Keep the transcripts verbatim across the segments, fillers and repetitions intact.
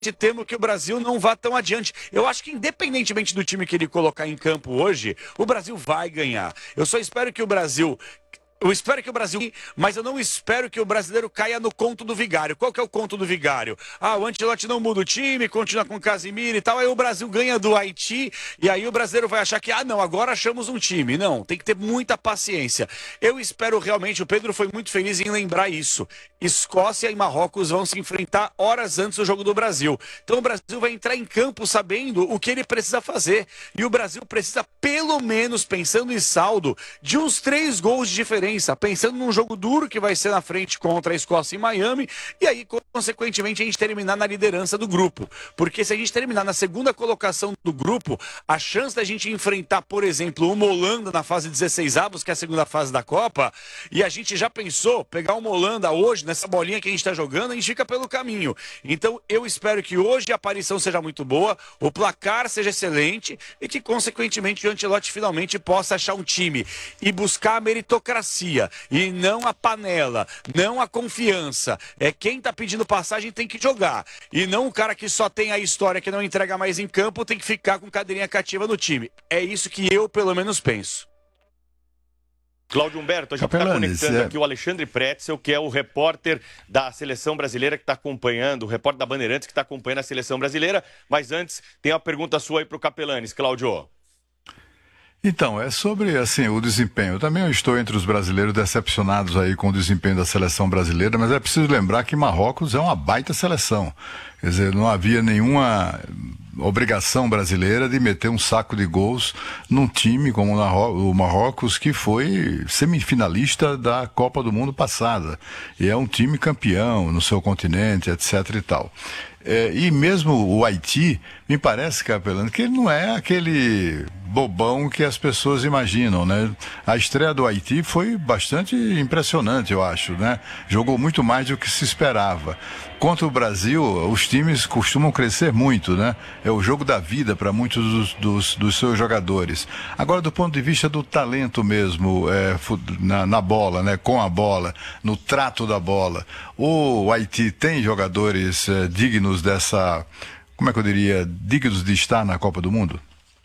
temo que o Brasil não vá tão adiante. Eu acho que independentemente do time que ele colocar em campo hoje, o Brasil vai ganhar. Eu só espero que o Brasil... Eu espero que o Brasil... Mas eu não espero que o brasileiro caia no conto do Vigário. Qual que é o conto do Vigário? Ah, o Ancelotti não muda o time, continua com o Casemiro e tal, aí o Brasil ganha do Haiti, e aí o brasileiro vai achar que, ah, não, agora achamos um time. Não, tem que ter muita paciência. Eu espero realmente, o Pedro foi muito feliz em lembrar isso. Escócia e Marrocos vão se enfrentar horas antes do jogo do Brasil. Então o Brasil vai entrar em campo sabendo o que ele precisa fazer. E o Brasil precisa, pelo menos, pensando em saldo, de uns três gols de diferença. Pensando num jogo duro que vai ser na frente contra a Escócia em Miami, e aí, consequentemente, a gente terminar na liderança do grupo. Porque se a gente terminar na segunda colocação do grupo, a chance da gente enfrentar, por exemplo, uma Holanda na fase dezesseis avos, que é a segunda fase da Copa, e a gente já pensou pegar uma Holanda hoje, nessa bolinha que a gente está jogando, a gente fica pelo caminho. Então, eu espero que hoje a aparição seja muito boa, o placar seja excelente, e que, consequentemente, o Ancelotti finalmente possa achar um time e buscar a meritocracia. E não a panela, não a confiança. É quem está pedindo passagem tem que jogar. E não o cara que só tem a história que não entrega mais em campo tem que ficar com cadeirinha cativa no time. É isso que eu, pelo menos, penso. Cláudio Humberto, a gente está conectando é... aqui o Alexandre Pretzel, que é o repórter da Seleção Brasileira que está acompanhando, o repórter da Bandeirantes que está acompanhando a Seleção Brasileira. Mas antes, tem uma pergunta sua aí para o Capelanes, Cláudio. Então, é sobre assim, o desempenho. Eu também estou entre os brasileiros decepcionados aí com o desempenho da seleção brasileira, mas é preciso lembrar que Marrocos é uma baita seleção. Quer dizer, não havia nenhuma obrigação brasileira de meter um saco de gols num time como o Marrocos, que foi semifinalista da Copa do Mundo passada. E é um time campeão no seu continente, etc e tal. É, e mesmo o Haiti, me parece, Capelano, que ele não é aquele bobão que as pessoas imaginam, né? A estreia do Haiti foi bastante impressionante, eu acho, né? Jogou muito mais do que se esperava. Contra o Brasil, os times costumam crescer muito, né? É o jogo da vida para muitos dos, dos, dos seus jogadores. Agora, do ponto de vista do talento mesmo, é, na, na bola, né? Com a bola, no trato da bola, o Haiti tem jogadores é, dignos dessa, como é que eu diria, dignos de estar na Copa do Mundo?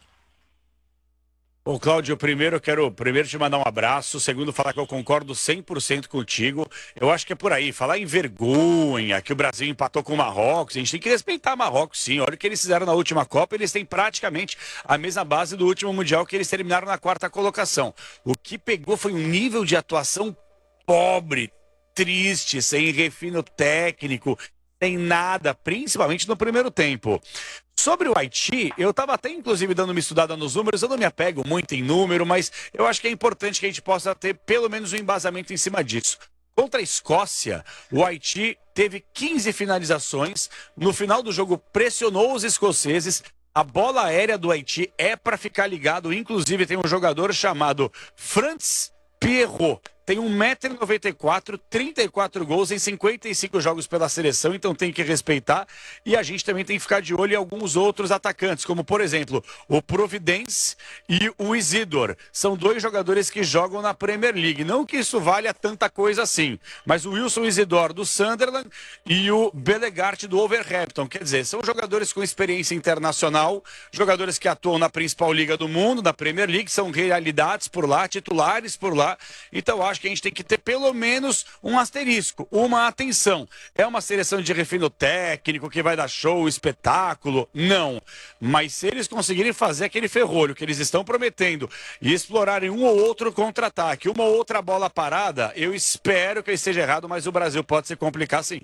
Ô, Cláudio, primeiro eu quero primeiro te mandar um abraço, segundo falar que eu concordo cem por cento contigo. Eu acho que é por aí, falar em vergonha, que o Brasil empatou com o Marrocos, a gente tem que respeitar o Marrocos, sim. Olha o que eles fizeram na última Copa, eles têm praticamente a mesma base do último Mundial, que eles terminaram na quarta colocação. O que pegou foi um nível de atuação pobre, triste, sem refino técnico, sem nada, principalmente no primeiro tempo. Sobre o Haiti, eu estava até inclusive dando uma estudada nos números, eu não me apego muito em número, mas eu acho que é importante que a gente possa ter pelo menos um embasamento em cima disso. Contra a Escócia, o Haiti teve quinze finalizações, no final do jogo pressionou os escoceses. A bola aérea do Haiti é para ficar ligado, inclusive tem um jogador chamado Franz Pierrot. Tem um metro e noventa e quatro, trinta e quatro gols em cinquenta e cinco jogos pela seleção, então tem que respeitar. E a gente também tem que ficar de olho em alguns outros atacantes, como, por exemplo, o Providence e o Isidor. São dois jogadores que jogam na Premier League. Não que isso valha tanta coisa assim, mas o Wilson Isidor do Sunderland e o Belegart do Wolverhampton. Quer dizer, são jogadores com experiência internacional, jogadores que atuam na principal liga do mundo, na Premier League, são realidades por lá, titulares por lá. Então, acho que a gente tem que ter pelo menos um asterisco, uma atenção. É uma seleção de refino técnico que vai dar show, espetáculo? Não. Mas se eles conseguirem fazer aquele ferrolho que eles estão prometendo e explorarem um ou outro contra-ataque, uma ou outra bola parada, eu espero que eu esteja errado, mas o Brasil pode se complicar sim.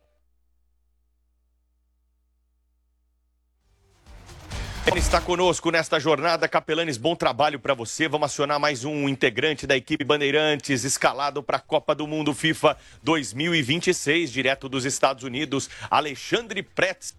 Ele está conosco nesta jornada. Capelanes, bom trabalho para você. Vamos acionar mais um integrante da equipe Bandeirantes, escalado para a Copa do Mundo FIFA dois mil e vinte e seis, direto dos Estados Unidos, Alexandre Pretzel.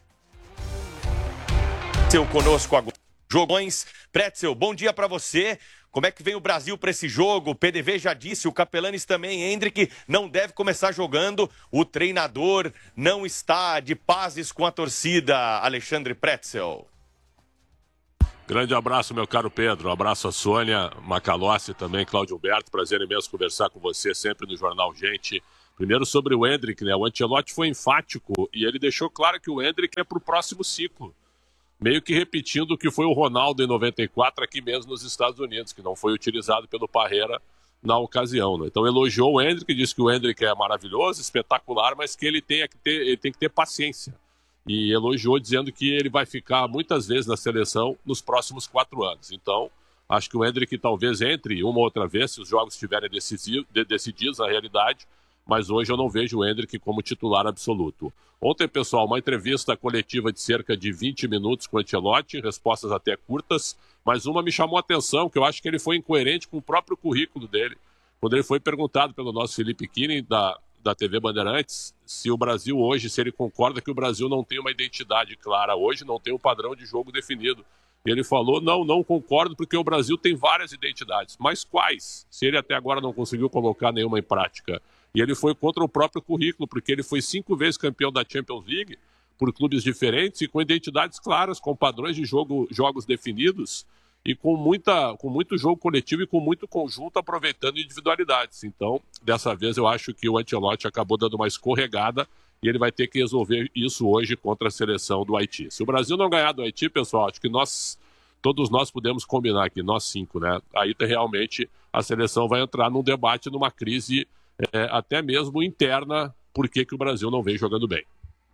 Conosco agora. Jogões. Pretzel, bom dia para você. Como é que vem o Brasil para esse jogo? O P D V já disse, o Capelanes também, Hendrick não deve começar jogando. O treinador não está de pazes com a torcida, Alexandre Pretzel. Grande abraço, meu caro Pedro. Um abraço a Sônia Macalossi também, Cláudio Humberto. Prazer imenso conversar com você sempre no Jornal Gente. Primeiro sobre o Endrick, né? O Ancelotti foi enfático e ele deixou claro que o Endrick é para o próximo ciclo. Meio que repetindo o que foi o Ronaldo em noventa e quatro aqui mesmo nos Estados Unidos, que não foi utilizado pelo Parreira na ocasião, né? Então elogiou o Endrick, disse que o Endrick é maravilhoso, espetacular, mas que ele tem que ter, ele tem que ter paciência. E elogiou dizendo que ele vai ficar muitas vezes na seleção nos próximos quatro anos. Então, acho que o Endrick talvez entre uma ou outra vez, se os jogos estiverem decisivo, de, decididos na realidade, mas hoje eu não vejo o Endrick como titular absoluto. Ontem, pessoal, uma entrevista coletiva de cerca de vinte minutos com o Ancelotti, respostas até curtas, mas uma me chamou a atenção, que eu acho que ele foi incoerente com o próprio currículo dele. Quando ele foi perguntado pelo nosso Felipe Kinin, da, da T V Bandeirantes, se o Brasil hoje, se ele concorda que o Brasil não tem uma identidade clara hoje, não tem um padrão de jogo definido. E ele falou, não, não concordo, porque o Brasil tem várias identidades. Mas quais? Se ele até agora não conseguiu colocar nenhuma em prática. E ele foi contra o próprio currículo, porque ele foi cinco vezes campeão da Champions League, por clubes diferentes e com identidades claras, com padrões de jogo, jogos definidos e com, muita, com muito jogo coletivo e com muito conjunto, aproveitando individualidades. Então, dessa vez, eu acho que o Ancelotti acabou dando uma escorregada e ele vai ter que resolver isso hoje contra a seleção do Haiti. Se o Brasil não ganhar do Haiti, pessoal, acho que nós, todos nós podemos combinar aqui, nós cinco, né? Aí realmente a seleção vai entrar num debate, numa crise É, até mesmo interna, por que que o Brasil não vem jogando bem.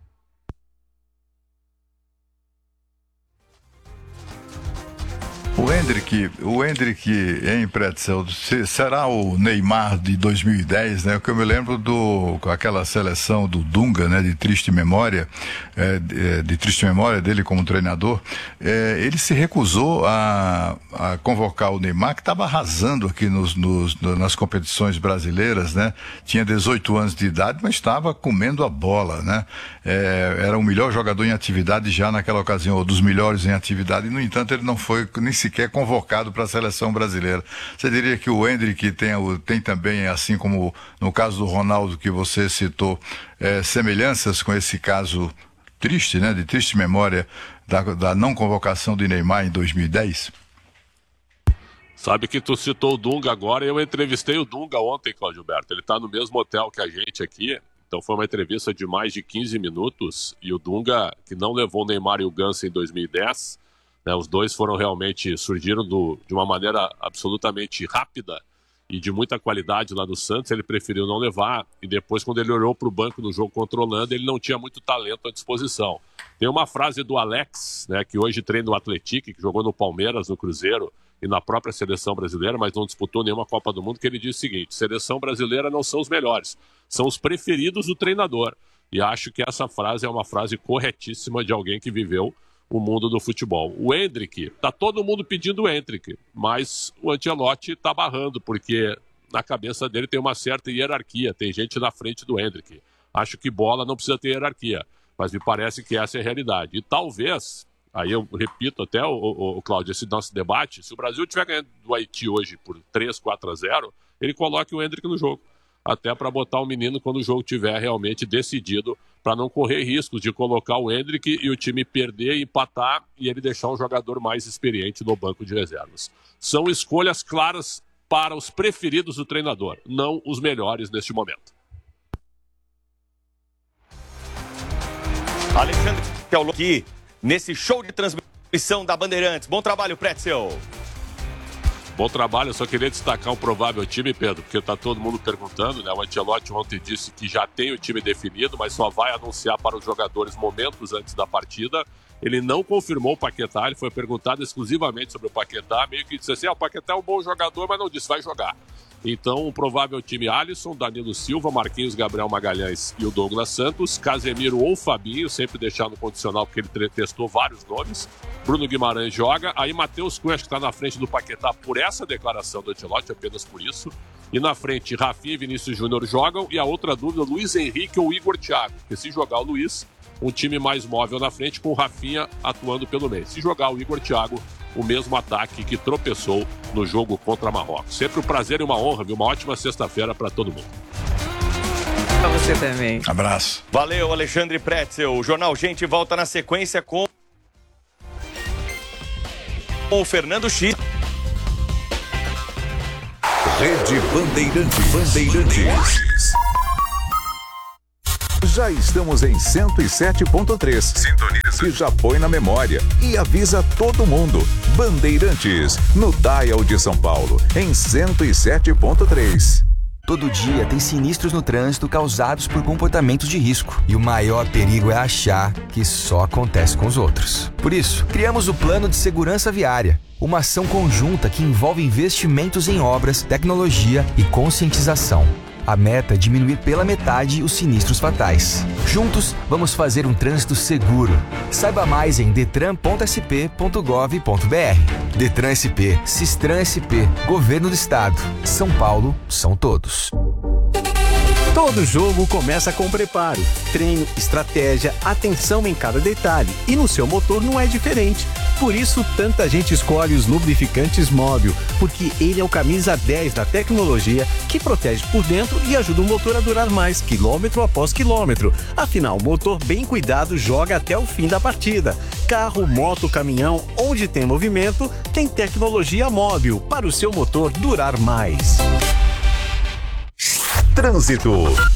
O Endrick, o Endrick em Pretzel, será o Neymar de dois mil e dez, né? O que eu me lembro do com aquela seleção do Dunga, né? De triste memória, é, de, de triste memória dele como treinador, é, ele se recusou a, a convocar o Neymar, que estava arrasando aqui nos, nos, nas competições brasileiras, né? Tinha dezoito anos de idade, mas estava comendo a bola, né? É, era o melhor jogador em atividade já naquela ocasião, ou dos melhores em atividade, e no entanto ele não foi nem sequer convocado para a seleção brasileira. Você diria que o Endrick tem, tem também, assim como no caso do Ronaldo que você citou, é, semelhanças com esse caso triste, né, de triste memória da, da não convocação de Neymar em dois mil e dez? Sabe que tu citou o Dunga agora, eu entrevistei o Dunga ontem, Cláudio Berto. Ele está no mesmo hotel que a gente aqui, então foi uma entrevista de mais de quinze minutos, e o Dunga, que não levou o Neymar e o Ganso em dois mil e dez, né, os dois foram realmente, surgiram do, de uma maneira absolutamente rápida e de muita qualidade lá no Santos, ele preferiu não levar, e depois quando ele olhou para o banco no jogo contra o Holanda, ele não tinha muito talento à disposição. Tem uma frase do Alex, né, que hoje treina o Atlético, que jogou no Palmeiras, no Cruzeiro e na própria seleção brasileira, mas não disputou nenhuma Copa do Mundo, que ele diz o seguinte: seleção brasileira não são os melhores, são os preferidos do treinador. E acho que essa frase é uma frase corretíssima de alguém que viveu o mundo do futebol. O Endrick, tá todo mundo pedindo o Endrick, mas o Ancelotti tá barrando, porque na cabeça dele tem uma certa hierarquia, tem gente na frente do Endrick. Acho que bola não precisa ter hierarquia, mas me parece que essa é a realidade. E talvez, aí eu repito até, o, o, o Cláudio, esse nosso debate, se o Brasil estiver ganhando do Haiti hoje por três, quatro a zero, ele coloque o Endrick no jogo, até para botar o menino quando o jogo estiver realmente decidido, para não correr riscos de colocar o Endrick e o time perder, empatar e ele deixar um jogador mais experiente no banco de reservas. São escolhas claras para os preferidos do treinador, não os melhores neste momento. Alexandre Tello aqui nesse show de transmissão da Bandeirantes. Bom trabalho, Pretzel. Bom trabalho, eu só queria destacar um provável time, Pedro, porque está todo mundo perguntando, né? O Ancelotti ontem disse que já tem o time definido, mas só vai anunciar para os jogadores momentos antes da partida. Ele não confirmou o Paquetá, ele foi perguntado exclusivamente sobre o Paquetá, meio que disse assim, ah, o Paquetá é um bom jogador, mas não disse, vai jogar. Então, o provável time: Alisson, Danilo Silva, Marquinhos, Gabriel Magalhães e o Douglas Santos, Casemiro ou Fabinho, sempre deixar no condicional porque ele testou vários nomes. Bruno Guimarães joga, aí Matheus Cunha, que está na frente do Paquetá por essa declaração do Ancelotti, apenas por isso. E na frente, Rafinha e Vinícius Júnior jogam, e a outra dúvida, Luiz Henrique ou Igor Thiago, porque se jogar o Luiz, um time mais móvel na frente, com o Rafinha atuando pelo meio. Se jogar o Igor Thiago, o mesmo ataque que tropeçou no jogo contra Marrocos. Sempre um prazer e uma honra, viu? Uma ótima sexta-feira para todo mundo. Pra você também. Abraço. Valeu, Alexandre Pretzel. O Jornal Gente volta na sequência com o Fernando X. Rede Bandeirantes. Bandeirantes. Já estamos em cento e sete ponto três. Sintoniza. E já põe na memória. E avisa todo mundo. Bandeirantes, no Dial de São Paulo, em cento e sete ponto três. Todo dia tem sinistros no trânsito causados por comportamentos de risco. E o maior perigo é achar que só acontece com os outros. Por isso, criamos o Plano de Segurança Viária. Uma ação conjunta que envolve investimentos em obras, tecnologia e conscientização. A meta é diminuir pela metade os sinistros fatais. Juntos, vamos fazer um trânsito seguro. Saiba mais em detran ponto s p ponto gov ponto b r. Detran S P, Sistran S P, Governo do Estado. São Paulo, são todos. Todo jogo começa com preparo, treino, estratégia, atenção em cada detalhe. E no seu motor não é diferente. Por isso, tanta gente escolhe os lubrificantes Móbil, porque ele é o camisa dez da tecnologia que protege por dentro e ajuda o motor a durar mais, quilômetro após quilômetro. Afinal, o motor bem cuidado joga até o fim da partida. Carro, moto, caminhão, onde tem movimento, tem tecnologia Móbil para o seu motor durar mais. Trânsito.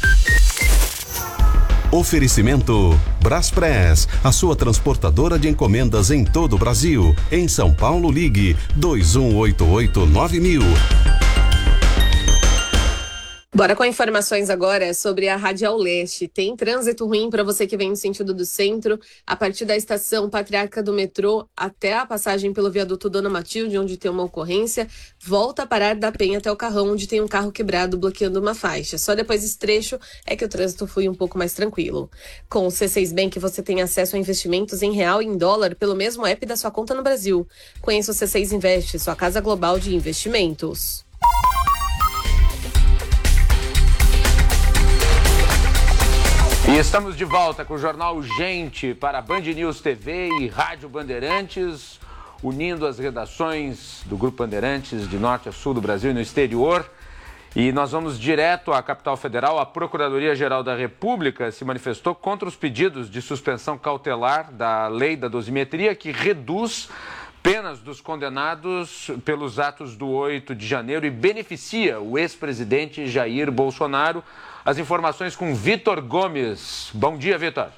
Oferecimento Braspress, a sua transportadora de encomendas em todo o Brasil. Em São Paulo, ligue dois um oito oito nove mil. Bora com informações agora sobre a Radial Leste. Tem trânsito ruim para você que vem no sentido do centro, a partir da estação Patriarca do metrô até a passagem pelo viaduto Dona Matilde, onde tem uma ocorrência, volta a parar da Penha até o Carrão, onde tem um carro quebrado bloqueando uma faixa. Só depois desse trecho é que o trânsito flui um pouco mais tranquilo. Com o C seis Bank você tem acesso a investimentos em real e em dólar pelo mesmo app da sua conta no Brasil. Conheça o C seis Invest, sua casa global de investimentos. E estamos de volta com o Jornal Gente para Band News T V e Rádio Bandeirantes, unindo as redações do Grupo Bandeirantes de norte a sul do Brasil e no exterior. E nós vamos direto à capital federal. A Procuradoria-Geral da República se manifestou contra os pedidos de suspensão cautelar da lei da dosimetria, que reduz penas dos condenados pelos atos do oito de janeiro e beneficia o ex-presidente Jair Bolsonaro. As informações com Vitor Gomes. Bom dia, Vitor.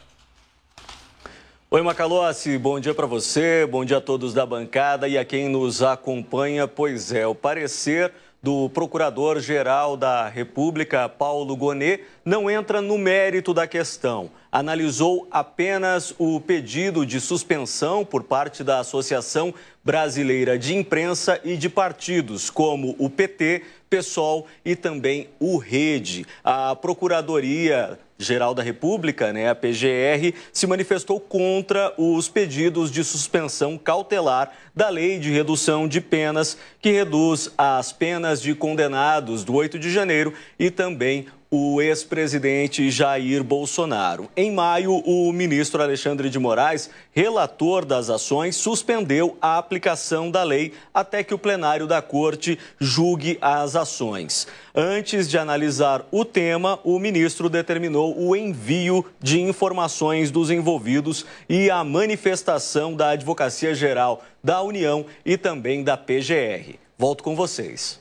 Oi, Macalossi, bom dia para você, bom dia a todos da bancada e a quem nos acompanha. Pois é, o parecer do Procurador-Geral da República, Paulo Gonet, não entra no mérito da questão. Analisou apenas o pedido de suspensão por parte da Associação Brasileira de Imprensa e de partidos, como o P T, PSOL e também o Rede. A Procuradoria-Geral da República, né, a P G R, se manifestou contra os pedidos de suspensão cautelar da Lei de Redução de Penas, que reduz as penas de condenados do oito de janeiro e também o ex-presidente Jair Bolsonaro. Em maio, o ministro Alexandre de Moraes, relator das ações, suspendeu a aplicação da lei até que o plenário da Corte julgue as ações. Antes de analisar o tema, o ministro determinou o envio de informações dos envolvidos e a manifestação da Advocacia Geral da União e também da P G R. Volto com vocês.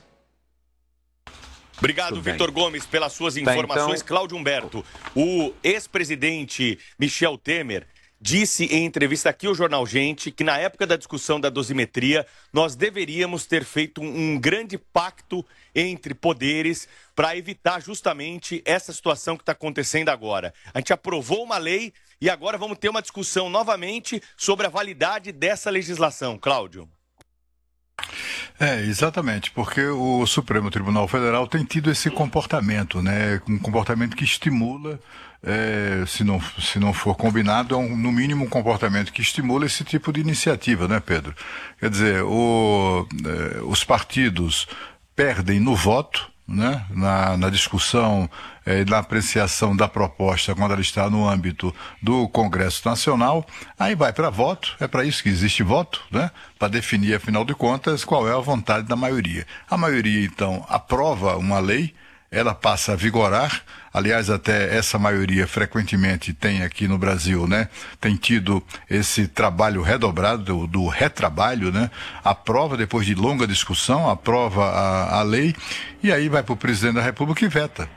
Obrigado, Vitor Gomes, pelas suas informações. Tá, então... Cláudio Humberto, o ex-presidente Michel Temer disse em entrevista aqui ao Jornal Gente que na época da discussão da dosimetria nós deveríamos ter feito um grande pacto entre poderes para evitar justamente essa situação que está acontecendo agora. A gente aprovou uma lei e agora vamos ter uma discussão novamente sobre a validade dessa legislação. Cláudio. É, exatamente, porque o Supremo Tribunal Federal tem tido esse comportamento, né? Um comportamento que estimula, é, se, não, se não for combinado, é um, no mínimo um comportamento que estimula esse tipo de iniciativa, né, Pedro? Quer dizer, o, é, os partidos perdem no voto, né? na, na discussão e eh, na apreciação da proposta quando ela está no âmbito do Congresso Nacional, aí vai para voto, é para isso que existe voto, né? Para definir, afinal de contas, qual é a vontade da maioria. A maioria, então, aprova uma lei, ela passa a vigorar, aliás, até essa maioria frequentemente tem aqui no Brasil, né? Tem tido esse trabalho redobrado, do, do retrabalho, né? Aprova, depois de longa discussão, aprova a, a lei, e aí vai para o presidente da República e veta.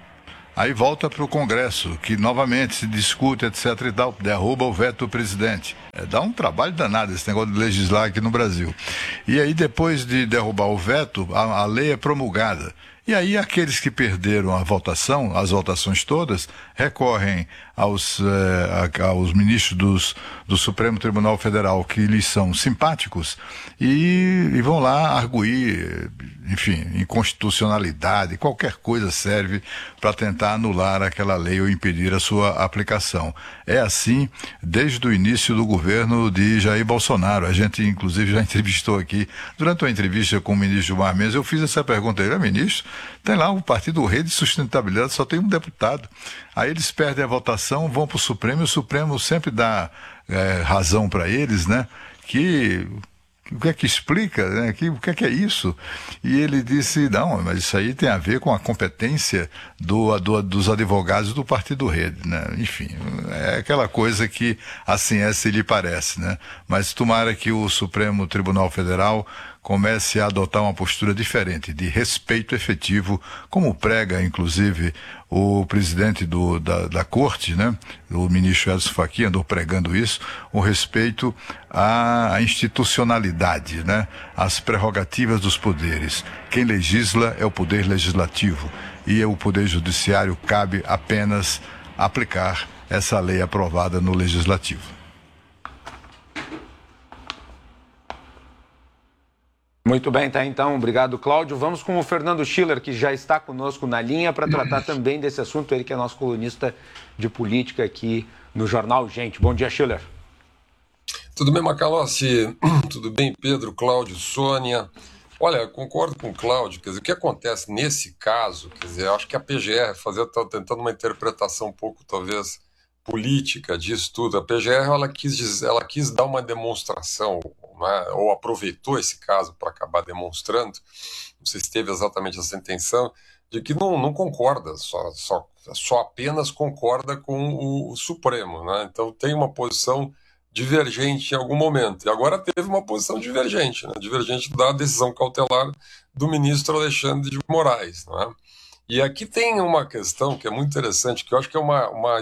Aí volta para o Congresso, que novamente se discute, etc e tal, derruba o veto do presidente. É, dá um trabalho danado esse negócio de legislar aqui no Brasil. E aí, depois de derrubar o veto, a, a lei é promulgada. E aí aqueles que perderam a votação, as votações todas, recorrem aos, eh, aos ministros dos, do Supremo Tribunal Federal que lhes são simpáticos e, e vão lá arguir, enfim, inconstitucionalidade, qualquer coisa serve para tentar anular aquela lei ou impedir a sua aplicação. É assim desde o início do governo de Jair Bolsonaro. A gente, inclusive, já entrevistou aqui, durante uma entrevista com o ministro Gilmar Mendes, eu fiz essa pergunta a ele: ministro, tem lá o Partido Rede de Sustentabilidade, só tem um deputado. Aí eles perdem a votação, vão para o Supremo, e o Supremo sempre dá é, razão para eles, né? Que o que é que explica, né? Que, o que é que é isso? E ele disse: não, mas isso aí tem a ver com a competência do, do, dos advogados do Partido Rede, né? Enfim, é aquela coisa que assim é se lhe parece, né? Mas tomara que o Supremo Tribunal Federal comece a adotar uma postura diferente, de respeito efetivo, como prega, inclusive, o presidente do, da, da corte, né, o ministro Edson Fachin andou pregando isso, o respeito à, à institucionalidade, né, às prerrogativas dos poderes. Quem legisla é o poder legislativo e o poder judiciário cabe apenas aplicar essa lei aprovada no legislativo. Muito bem, tá então. Obrigado, Cláudio. Vamos com o Fernando Schiller, que já está conosco na linha para tratar também desse assunto. Ele que é nosso colunista de política aqui no Jornal Gente. Bom dia, Schiller. Tudo bem, Macalossi? Tudo bem, Pedro, Cláudio, Sônia? Olha, concordo com o Cláudio. Quer dizer, o que acontece nesse caso, quer dizer, eu acho que a P G R está tentando uma interpretação um pouco, talvez, política disso tudo. A P G R ela quis, dizer, ela quis dar uma demonstração, né, ou aproveitou esse caso para acabar demonstrando, não sei se teve exatamente essa intenção, de que não, não concorda, só, só, só apenas concorda com o, o Supremo, né? Então tem uma posição divergente em algum momento, e agora teve uma posição divergente, né? Divergente da decisão cautelar do ministro Alexandre de Moraes, né? E aqui tem uma questão que é muito interessante, que eu acho que é uma, uma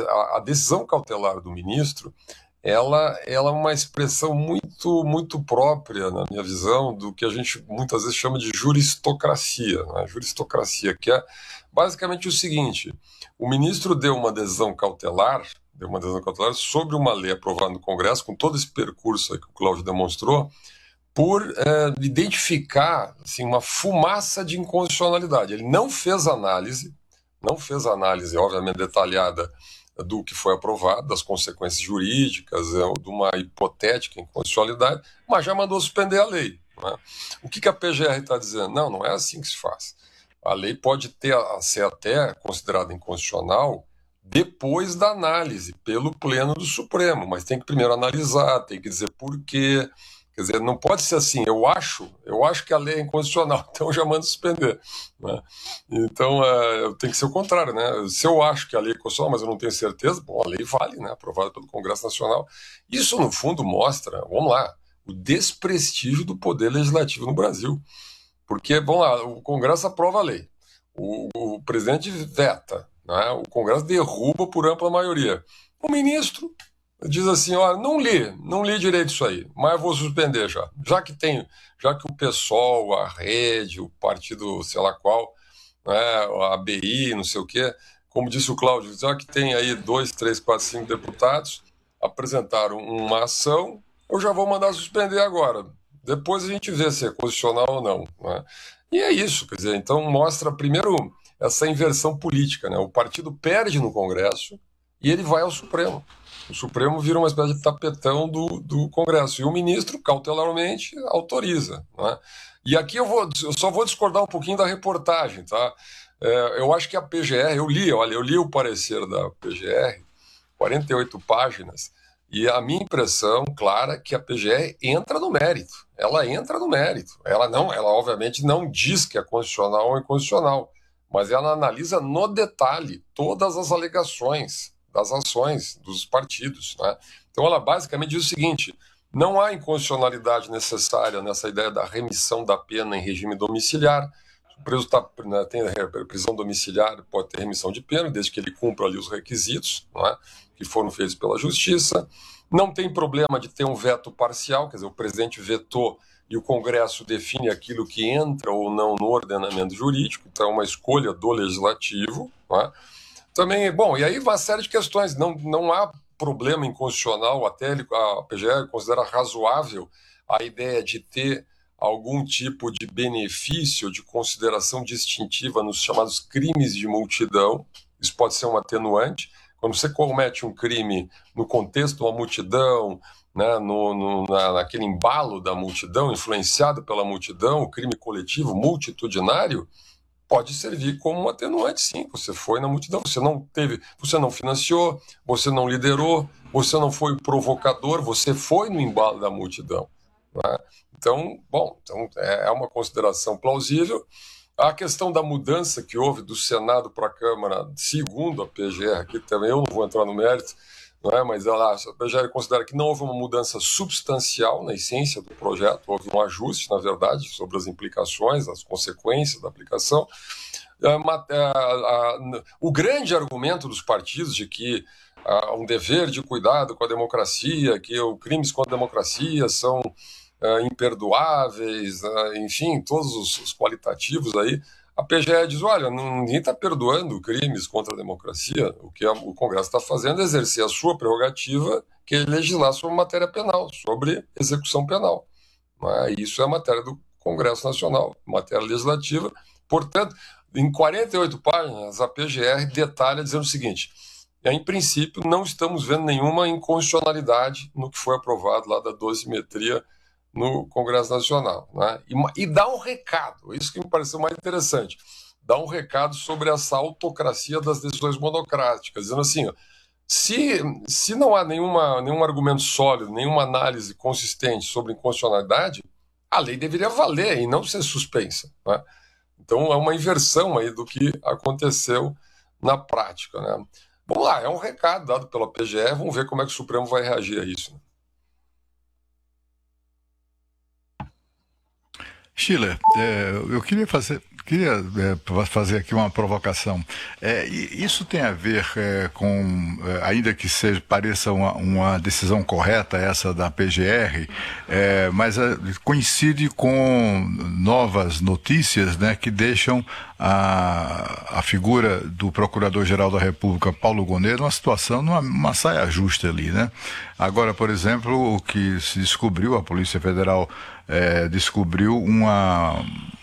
a decisão cautelar do ministro, ela, ela é uma expressão muito, muito própria, na minha visão, do que a gente muitas vezes chama de juristocracia, né? Juristocracia, que é basicamente o seguinte: o ministro deu uma decisão cautelar, deu uma decisão cautelar sobre uma lei aprovada no Congresso, com todo esse percurso aí que o Cláudio demonstrou, por é, identificar assim, uma fumaça de inconstitucionalidade. Ele não fez análise, não fez análise, obviamente, detalhada do que foi aprovado, das consequências jurídicas, é, de uma hipotética inconstitucionalidade, mas já mandou suspender a lei, né? O que, que a P G R está dizendo? Não, não é assim que se faz. A lei pode ter, ser até considerada inconstitucional depois da análise pelo Pleno do Supremo, mas tem que primeiro analisar, tem que dizer por quê. Quer dizer, não pode ser assim, eu acho, eu acho que a lei é inconstitucional, então eu já mando suspender, né? Então, é, tem que ser o contrário, né? Se eu acho que a lei é inconstitucional, mas eu não tenho certeza, bom, a lei vale, né? Aprovada pelo Congresso Nacional. Isso, no fundo, mostra, vamos lá, o desprestígio do poder legislativo no Brasil. Porque, vamos lá, o Congresso aprova a lei, o, o presidente veta, né? O Congresso derruba por ampla maioria. O ministro diz assim: olha, não li, não li direito isso aí, mas vou suspender já. Já que tem, já que o PSOL, a Rede, o partido sei lá qual, né, a B I, não sei o quê, como disse o Cláudio, já que tem aí dois, três, quatro, cinco deputados, apresentaram uma ação, eu já vou mandar suspender agora. Depois a gente vê se é constitucional ou não, né? E é isso, quer dizer, então mostra primeiro essa inversão política, né? O partido perde no Congresso e ele vai ao Supremo. O Supremo vira uma espécie de tapetão do, do Congresso. E o ministro, cautelarmente, autoriza, né? E aqui eu, vou, eu só vou discordar um pouquinho da reportagem, tá? É, eu acho que a P G R, eu li, olha, eu li o parecer da P G R, quarenta e oito páginas, e a minha impressão clara é que a P G R entra no mérito. Ela entra no mérito. Ela, não, ela obviamente não diz que é constitucional ou inconstitucional, mas ela analisa no detalhe todas as alegações das ações dos partidos, né? Então ela basicamente diz o seguinte: não há inconstitucionalidade necessária nessa ideia da remissão da pena em regime domiciliar. o preso tá, né, tem prisão domiciliar, pode ter remissão de pena, desde que ele cumpra ali os requisitos, não é, que foram feitos pela Justiça. Não tem problema de ter um veto parcial, quer dizer, o presidente vetou e o Congresso define aquilo que entra ou não no ordenamento jurídico, então é uma escolha do Legislativo. Não é? Também, bom, e aí uma série de questões, não, não há problema inconstitucional, até ele, a P G R considera razoável a ideia de ter algum tipo de benefício, de consideração distintiva nos chamados crimes de multidão. Isso pode ser um atenuante. Quando você comete um crime no contexto de uma multidão, né, no, no, na, naquele embalo da multidão, influenciado pela multidão, o crime coletivo, multitudinário, pode servir como um atenuante, sim. Você foi na multidão, você não teve, você não financiou, você não liderou, você não foi o provocador, você foi no embalo da multidão. Né? Então, bom, então é uma consideração plausível. A questão da mudança que houve do Senado para a Câmara, segundo a P G R, aqui também eu não vou entrar no mérito, não é? Mas ela, a P G R considera que não houve uma mudança substancial na essência do projeto, houve um ajuste, na verdade, sobre as implicações, as consequências da aplicação. O grande argumento dos partidos de que há um dever de cuidado com a democracia, que os crimes contra a democracia são Uh, imperdoáveis, uh, enfim, todos os, os qualitativos aí, a P G R diz, olha, não, ninguém está perdoando crimes contra a democracia, o que a, o Congresso está fazendo é exercer a sua prerrogativa, que é legislar sobre matéria penal, sobre execução penal. Né? Isso é matéria do Congresso Nacional, matéria legislativa. Portanto, em quarenta e oito páginas, a P G R detalha dizendo o seguinte, em princípio, não estamos vendo nenhuma inconstitucionalidade no que foi aprovado lá da dosimetria no Congresso Nacional, né? e, e dá um recado, isso que me pareceu mais interessante, dá um recado sobre essa autocracia das decisões monocráticas, dizendo assim, ó, se, se não há nenhuma, nenhum argumento sólido, nenhuma análise consistente sobre inconstitucionalidade, a lei deveria valer e não ser suspensa. Né? Então é uma inversão aí do que aconteceu na prática. Né? Vamos lá, é um recado dado pela P G R, vamos ver como é que o Supremo vai reagir a isso. Né? Schiller, é, eu queria fazer, queria é, fazer aqui uma provocação. É, isso tem a ver é, com, é, ainda que seja, pareça uma, uma decisão correta essa da P G R, é, mas é, coincide com novas notícias, né, que deixam a, a figura do Procurador-Geral da República, Paulo Gonet, numa situação, numa uma saia justa ali, né? Agora, por exemplo, o que se descobriu, a Polícia Federal É, descobriu uma,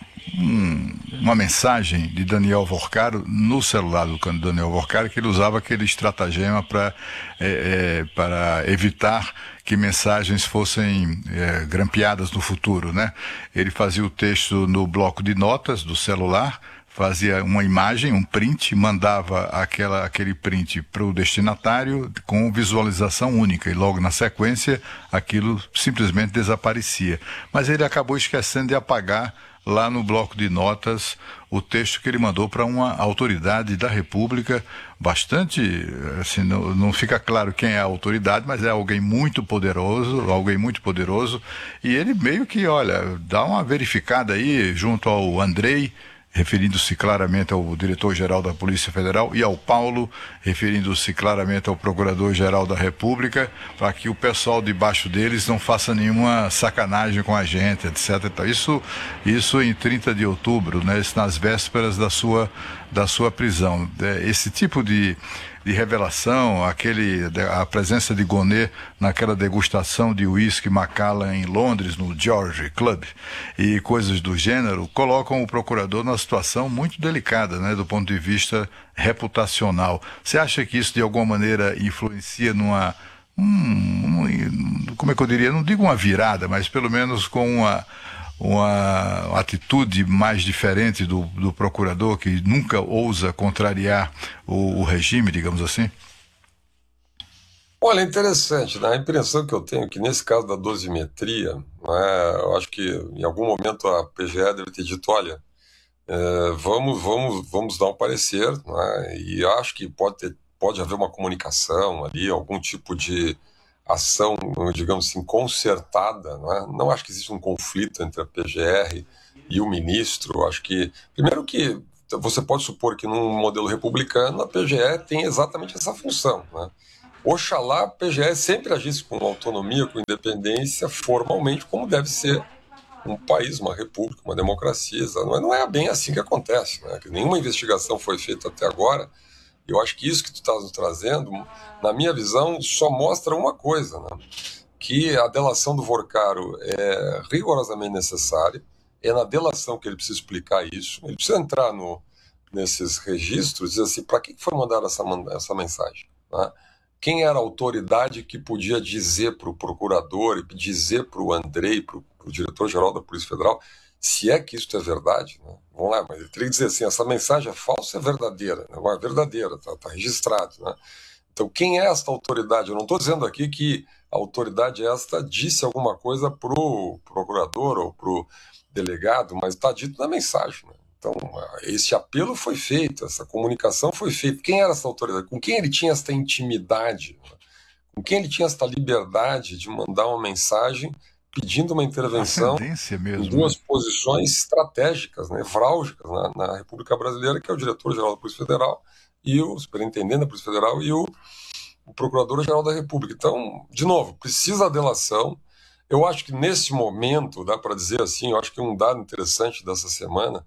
um, uma mensagem de Daniel Vorcaro no celular do Daniel Vorcaro, que ele usava aquele estratagema pra, é, é, para evitar que mensagens fossem é, grampeadas no futuro, né? Ele fazia o texto no bloco de notas do celular, fazia uma imagem, um print, mandava aquela, aquele print para o destinatário com visualização única e logo na sequência aquilo simplesmente desaparecia. Mas ele acabou esquecendo de apagar lá no bloco de notas o texto que ele mandou para uma autoridade da República, bastante, assim, não, não fica claro quem é a autoridade, mas é alguém muito poderoso, alguém muito poderoso, e ele meio que, olha, dá uma verificada aí junto ao Andrei, referindo-se claramente ao diretor-geral da Polícia Federal, e ao Paulo, referindo-se claramente ao Procurador-Geral da República, para que o pessoal debaixo deles não faça nenhuma sacanagem com a gente, etcétera. Isso, isso em trinta de outubro, né, nas vésperas da sua, da sua prisão. Esse tipo de, de revelação, aquele, a presença de Gonet naquela degustação de uísque Macallan em Londres, no George Club, e coisas do gênero, colocam o procurador numa situação muito delicada, né, do ponto de vista reputacional. Você acha que isso de alguma maneira influencia numa, um, um, como é que eu diria, não digo uma virada, mas pelo menos com uma uma atitude mais diferente do, do procurador, que nunca ousa contrariar o, o regime, digamos assim? Olha, é interessante, né? A impressão que eu tenho é que nesse caso da dosimetria, né, eu acho que em algum momento a P G R deve ter dito, olha, é, vamos, vamos, vamos dar um parecer, né, e acho que pode, ter, pode haver uma comunicação ali, algum tipo de ação, digamos assim, concertada, não é? Não acho que existe um conflito entre a P G R e o ministro, acho que, primeiro que você pode supor que num modelo republicano a P G E tem exatamente essa função, né? Oxalá a P G E sempre agisse com autonomia, com independência, formalmente, como deve ser um país, uma república, uma democracia. Não é, não é bem assim que acontece, né? Que nenhuma investigação foi feita até agora. Eu acho que isso que tu estás nos trazendo, na minha visão, só mostra uma coisa, né? Que a delação do Vorcaro é rigorosamente necessária. É na delação que ele precisa explicar isso. Ele precisa entrar no, nesses registros e dizer assim, para que foi mandada essa, essa mensagem, né? Quem era a autoridade que podia dizer para o procurador e dizer para o Andrei, para o diretor-geral da Polícia Federal, se é que isso é verdade, né? Vamos lá, mas ele teria que dizer assim, essa mensagem é falsa, é verdadeira, né? É verdadeira, está tá registrado, né? Então, quem é esta autoridade? Eu não estou dizendo aqui que a autoridade esta disse alguma coisa para o procurador ou para o delegado, mas está dito na mensagem, né? Então, esse apelo foi feito, essa comunicação foi feita. Quem era essa autoridade? Com quem ele tinha esta intimidade? Com quem ele tinha esta liberdade de mandar uma mensagem pedindo uma intervenção mesmo, em duas né? posições estratégicas, nevrálgicas, né, na República Brasileira, que é o diretor-geral da Polícia Federal e o superintendente da Polícia Federal e o, o procurador-geral da República. Então, de novo, precisa a delação. Eu acho que nesse momento, dá para dizer assim, eu acho que um dado interessante dessa semana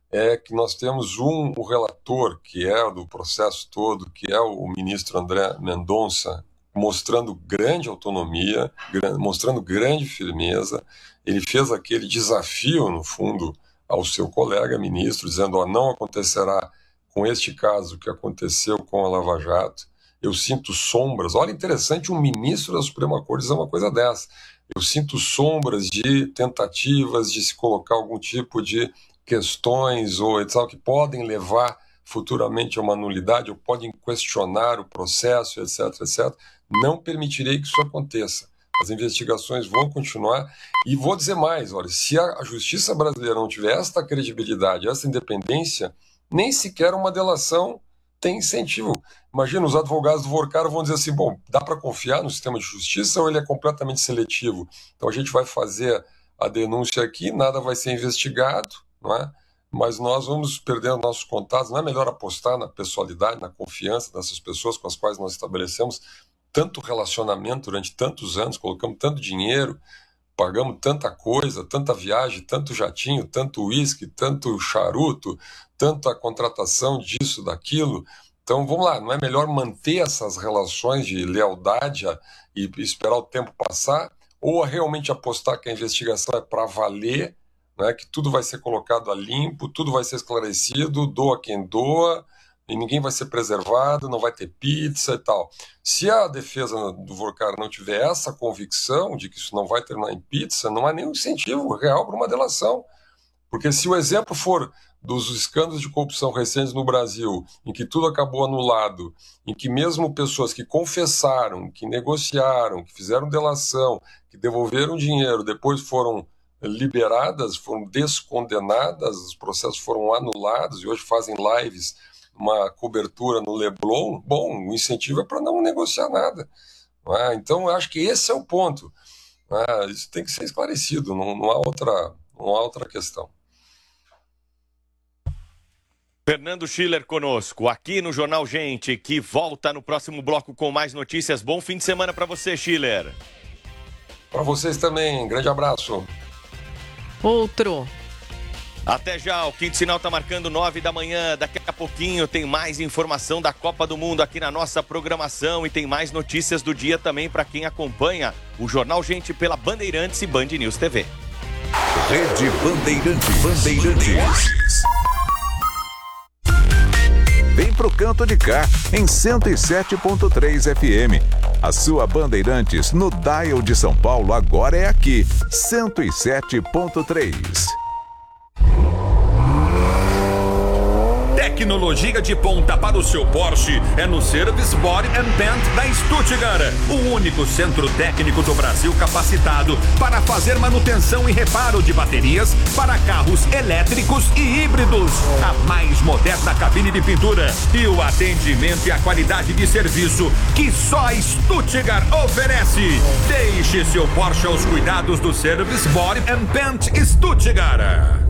é que nós temos um o relator, que é do processo todo, que é o ministro André Mendonça, mostrando grande autonomia, gran, mostrando grande firmeza. Ele fez aquele desafio, no fundo, ao seu colega ministro, dizendo, ó, não acontecerá com este caso o que aconteceu com a Lava Jato. Eu sinto sombras. Olha, interessante um ministro da Suprema Corte dizer uma coisa dessa. Eu sinto sombras de tentativas de se colocar algum tipo de questões ou etc, que podem levar futuramente a uma nulidade ou podem questionar o processo, etc, etcétera. Não permitirei que isso aconteça. As investigações vão continuar e vou dizer mais, olha, se a justiça brasileira não tiver esta credibilidade, essa independência, nem sequer uma delação tem incentivo. Imagina, os advogados do Vorcaro vão dizer assim, bom, dá para confiar no sistema de justiça ou ele é completamente seletivo? Então a gente vai fazer a denúncia aqui, nada vai ser investigado, não é? Mas nós vamos perdendo nossos contatos. Não é melhor apostar na pessoalidade, na confiança dessas pessoas com as quais nós estabelecemos tanto relacionamento durante tantos anos, colocamos tanto dinheiro, pagamos tanta coisa, tanta viagem, tanto jatinho, tanto uísque, tanto charuto, tanta contratação disso, daquilo. Então vamos lá, não é melhor manter essas relações de lealdade e esperar o tempo passar, ou realmente apostar que a investigação é para valer, né, que tudo vai ser colocado a limpo, tudo vai ser esclarecido, doa quem doa, e ninguém vai ser preservado, não vai ter pizza e tal. Se a defesa do Vorcaro não tiver essa convicção de que isso não vai terminar em pizza, não há nenhum incentivo real para uma delação. Porque se o exemplo for dos escândalos de corrupção recentes no Brasil, em que tudo acabou anulado, em que mesmo pessoas que confessaram, que negociaram, que fizeram delação, que devolveram dinheiro, depois foram liberadas, foram descondenadas, os processos foram anulados e hoje fazem lives, uma cobertura no Leblon, bom, o incentivo é para não negociar nada. Não é? Então, eu acho que esse é o ponto. É? Isso tem que ser esclarecido, não, não, há outra, não há outra questão. Fernando Schiller conosco, aqui no Jornal Gente, que volta no próximo bloco com mais notícias. Bom fim de semana para você, Schiller. Para vocês também, grande abraço. Outro. Até já, o Quinto Sinal tá marcando nove da manhã. Daqui a pouquinho tem mais informação da Copa do Mundo aqui na nossa programação e tem mais notícias do dia também para quem acompanha o Jornal Gente pela Bandeirantes e Band News T V. Rede Bandeirantes. Bandeirantes. Vem pro canto de cá, em cento e sete ponto três F M. A sua Bandeirantes no dial de São Paulo agora é aqui, cento e sete ponto três. Tecnologia de ponta para o seu Porsche é no Service Body and Paint da Stuttgart, o único centro técnico do Brasil capacitado para fazer manutenção e reparo de baterias para carros elétricos e híbridos. A mais moderna cabine de pintura e o atendimento e a qualidade de serviço que só a Stuttgart oferece. Deixe seu Porsche aos cuidados do Service Body and Paint Stuttgart.